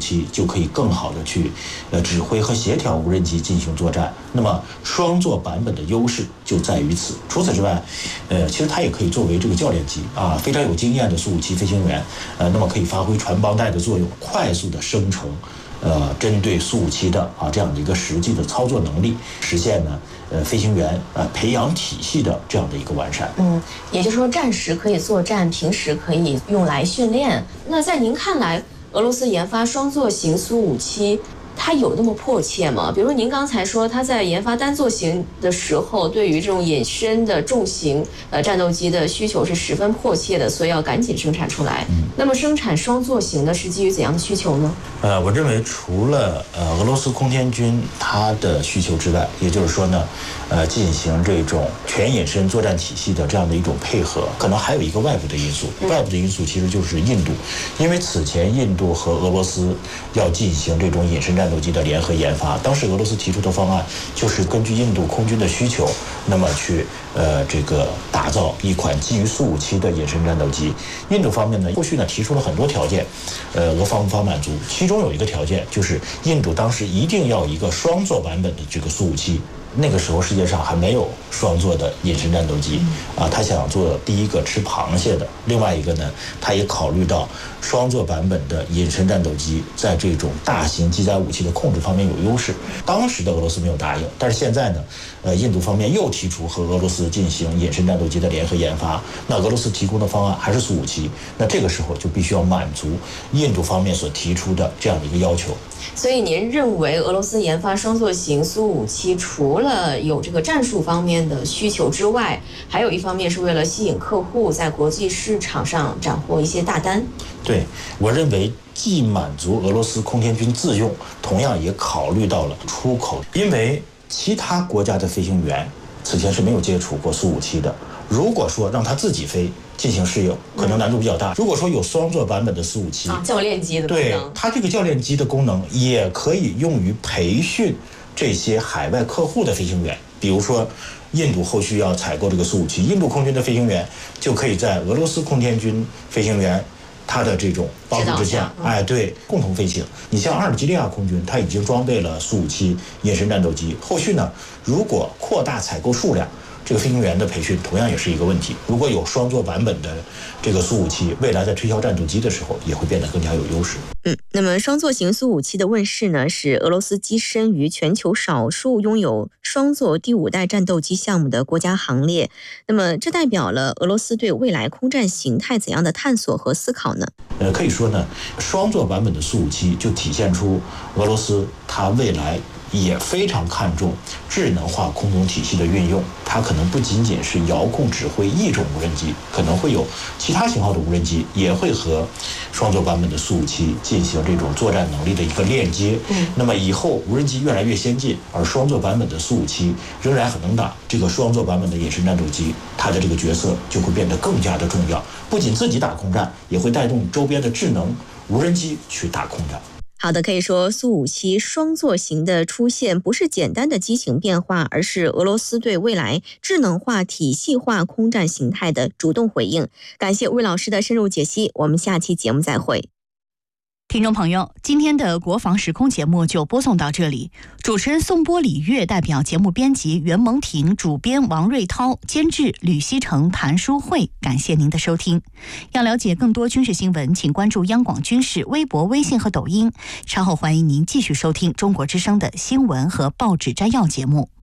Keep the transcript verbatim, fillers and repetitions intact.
七就可以更好的去呃指挥和协调无人机进行作战。那么双座版本的优势就在于此。除此之外，呃，其实它也可以作为这个教练机啊，非常有经验的苏五七飞行员，呃，那么可以发挥传帮带的作用，快速的生成。呃，针对苏五七的啊这样的一个实际的操作能力，实现呢呃飞行员呃培养体系的这样的一个完善。 嗯，也就是说战时可以作战，平时可以用来训练。那在您看来，俄罗斯研发双座型苏五七，它有那么迫切吗？比如您刚才说，它在研发单座型的时候，对于这种衍生的重型呃战斗机的需求是十分迫切的，所以要赶紧生产出来。嗯、那么生产双座型的是基于怎样的需求呢？ 呃，我认为除了呃俄罗斯空天军它的需求之外，也就是说呢，呃进行这种全隐身作战体系的这样的一种配合，可能还有一个外部的因素。外部的因素其实就是印度，因为此前印度和俄罗斯要进行这种隐身战斗机的联合研发，当时俄罗斯提出的方案就是根据印度空军的需求，那么去呃这个打造一款基于苏五七的隐身战斗机。印度方面呢，后续呢提出了很多条件，呃俄方无法满足，其中有一个条件就是印度当时一定要一个双座版本的这个苏五七。那个时候世界上还没有双座的隐身战斗机啊，他想做第一个吃螃蟹的。另外一个呢，他也考虑到双座版本的隐身战斗机在这种大型机载武器的控制方面有优势。当时的俄罗斯没有答应，但是现在呢，呃，印度方面又提出和俄罗斯进行隐身战斗机的联合研发。那俄罗斯提供的方案还是苏五七，那这个时候就必须要满足印度方面所提出的这样的一个要求。 所以您认为俄罗斯研发双座型苏五七除了有这个战术方面的需求之外，还有一方面是为了吸引客户在国际市场上斩获一些大单？ 对，我认为既满足俄罗斯空天军自用，同样也考虑到了出口，因为其他国家的飞行员此前是没有接触过苏五七的。如果说让他自己飞进行适应，可能难度比较大。如果说有双座版本的苏五七啊，教练机的功能， 对它这个教练机的功能也可以用于培训这些海外客户的飞行员。比如说印度后续要采购这个苏五七，印度空军的飞行员就可以在俄罗斯空天军飞行员他的这种帮助之下， 嗯、 哎，对，共同飞行。你像阿尔及利亚空军，它已经装备了苏五七隐身战斗机，后续呢，如果扩大采购数量，这个飞行员的培训同样也是一个问题。如果有双座版本的这个苏五七，未来在推销战斗机的时候也会变得更加有优势。 嗯，那么双座型苏五七的问世呢，使俄罗斯跻身于全球少数拥有双座第五代战斗机项目的国家行列。那么这代表了俄罗斯对未来空战形态怎样的探索和思考呢？ 呃，可以说呢，双座版本的苏五七就体现出俄罗斯它未来也非常看重智能化空中体系的运用。它可能不仅仅是遥控指挥一种无人机，可能会有其他型号的无人机也会和双座版本的苏五七进行这种作战能力的一个链接。嗯，那么以后无人机越来越先进，而双座版本的苏五七仍然很能打，这个双座版本的隐身战斗机，它的这个角色就会变得更加的重要。不仅自己打空战，也会带动周边的智能无人机去打空战。 好的，可以说苏五七双座型的出现不是简单的机型变化，而是俄罗斯对未来智能化体系化空战形态的主动回应。感谢魏老师的深入解析，我们下期节目再会。 听众朋友，今天的国防时空节目就播送到这里。主持人宋波、李月代表节目编辑袁蒙婷，主编王瑞涛，监制吕希成、谭淑慧。感谢您的收听。要了解更多军事新闻，请关注央广军事微博、微信和抖音。稍后欢迎您继续收听中国之声的新闻和报纸摘要节目。